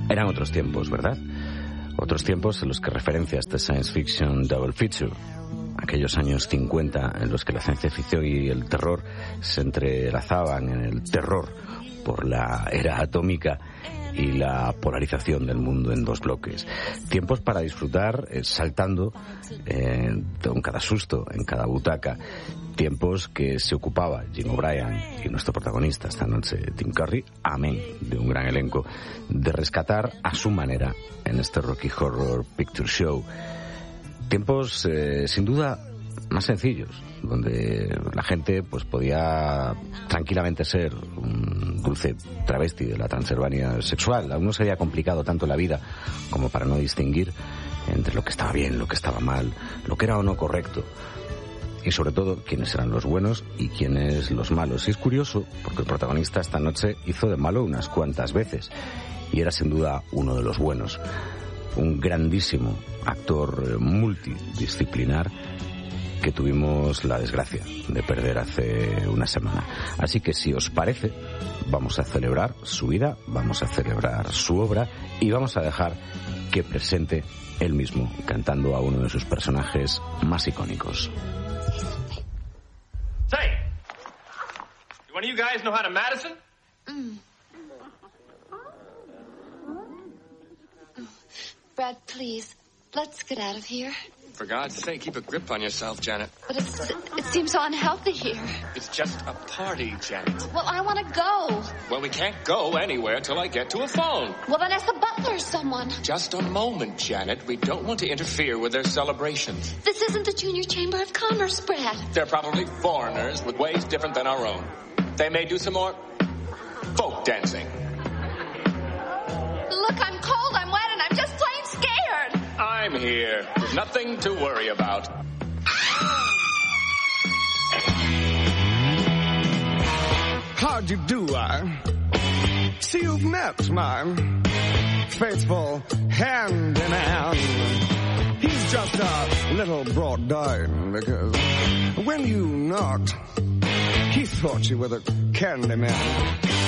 Eran otros tiempos, ¿verdad? Otros tiempos en los que referencias de science fiction double feature, aquellos años 50 en los que la ciencia ficción y el terror se entrelazaban en el terror por la era atómica y la polarización del mundo en dos bloques. Tiempos para disfrutar saltando con cada susto, en cada butaca. Tiempos que se ocupaba Jim O'Brien y nuestro protagonista esta noche, Tim Curry, amén de un gran elenco, de rescatar a su manera en este Rocky Horror Picture Show. Tiempos sin duda más sencillos, donde la gente pues podía tranquilamente ser un dulce travesti de la Transilvania sexual. Aún no se había complicado tanto la vida como para no distinguir entre lo que estaba bien, lo que estaba mal, lo que era o no correcto, y sobre todo quiénes eran los buenos y quiénes los malos. Y es curioso porque el protagonista esta noche hizo de malo unas cuantas veces y era sin duda uno de los buenos, un grandísimo actor multidisciplinar que tuvimos la desgracia de perder hace una semana. Así que si os parece, vamos a celebrar su vida, vamos a celebrar su obra y vamos a dejar que presente él mismo cantando a uno de sus personajes más icónicos. Say, do one of you guys know how to Madison? Brad, please, let's get out of here. For God's sake, keep a grip on yourself, Janet. But it seems so unhealthy here. It's just a party, Janet. Well, I want to go. Well, we can't go anywhere till I get to a phone. Well, then ask the butler or someone. Just a moment, Janet. We don't want to interfere with their celebrations. This isn't the Junior Chamber of Commerce, Brad. They're probably foreigners with ways different than our own. They may do some more folk dancing. Look, I'm cold, I'm wet, and I'm just plain scared. I'm here. There's nothing to worry about. How'd you do, I see you've met my faithful hand-in-hand. He's just a little brought down because when you knocked, he thought you were the candy man.